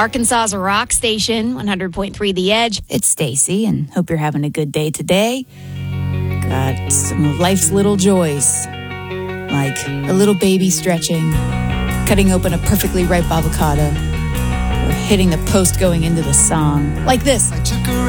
Arkansas's rock station, 100.3 The Edge. It's Stacy, and hope you're having a good day today. Got some of life's little joys, like a little baby stretching, cutting open a perfectly ripe avocado, or hitting the post going into the song. Like this. I took her